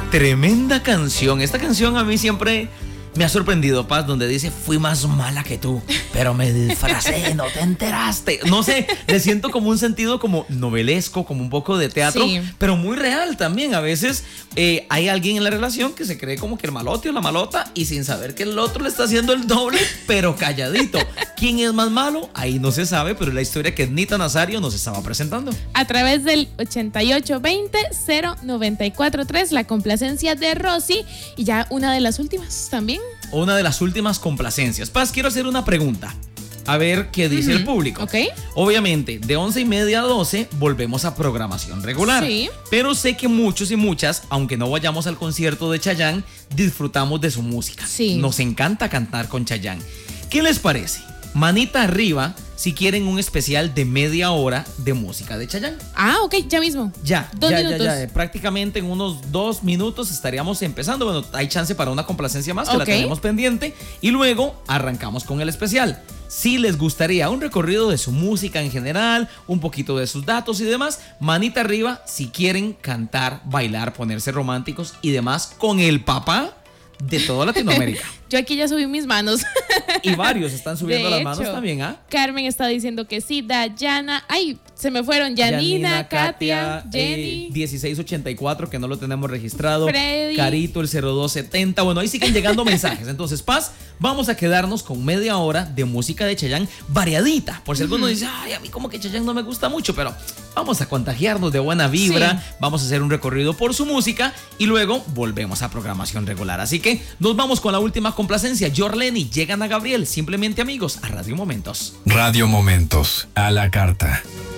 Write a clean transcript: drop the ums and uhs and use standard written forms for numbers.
Tremenda canción. Esta canción a mí siempre me ha sorprendido, Paz, donde dice: fui más mala que tú, pero me disfracé, no te enteraste. No sé, le siento como un sentido como novelesco, como un poco de teatro, sí, pero muy real también. A veces hay alguien en la relación que se cree como que el malote o la malota, y sin saber que el otro le está haciendo el doble, pero calladito. ¿Quién es más malo? Ahí no se sabe, pero es la historia que Ednita Nazario nos estaba presentando. A través del 8820-0943, la complacencia de Rosy, y ya una de las últimas también. Una de las últimas complacencias. Paz, quiero hacer una pregunta. A ver qué dice el público. Okay. Obviamente, de 11:30 a 12 volvemos a programación regular. Sí. Pero sé que muchos y muchas, aunque no vayamos al concierto de Chayanne, disfrutamos de su música. Sí. Nos encanta cantar con Chayanne. ¿Qué les parece? Manita arriba si quieren un especial de media hora de música de Chayanne. Ah, ok, ya mismo. Ya. Minutos. Prácticamente en unos 2 minutos estaríamos empezando. Bueno, hay chance para una complacencia más que la tenemos pendiente. Y luego arrancamos con el especial. Si les gustaría un recorrido de su música en general, un poquito de sus datos y demás, manita arriba si quieren cantar, bailar, ponerse románticos y demás con el papá de toda Latinoamérica. Yo aquí ya subí mis manos. Y varios están subiendo las manos también, ¿ah? Carmen está diciendo que sí, Dayana. Ay, se me fueron. Yanina, Katia, Jenny. 1684, que no lo tenemos registrado. Freddy. Carito, el 0270. Bueno, ahí siguen llegando mensajes. Entonces, Paz, vamos a quedarnos con media hora de música de Chayanne variadita. Por si alguno dice: ay, a mí como que Chayanne no me gusta mucho, pero vamos a contagiarnos de buena vibra. Sí. Vamos a hacer un recorrido por su música y luego volvemos a programación regular. Así que nos vamos con la última complacencia. Jorleni, llegan a Gabriel, simplemente amigos, a Radio Momentos. Radio Momentos, a la carta.